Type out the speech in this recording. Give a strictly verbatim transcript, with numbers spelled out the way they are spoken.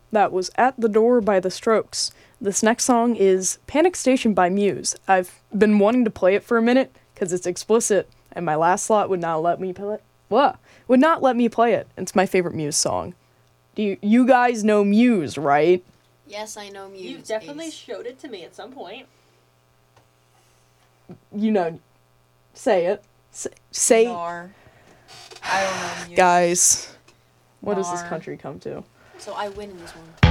That was At the Door by The Strokes. This next song is Panic Station by Muse. I've been wanting to play it for a minute because it's explicit, and my last slot would not let me play it. What? Would not let me play it. It's my favorite Muse song. Do you, you guys know Muse, right? Yes, I know Muse. You've definitely Ace. showed it to me at some point. You know, say it. S- say, Nar. I don't know. Muse. guys, what does this Nar. country come to? So I win in this one.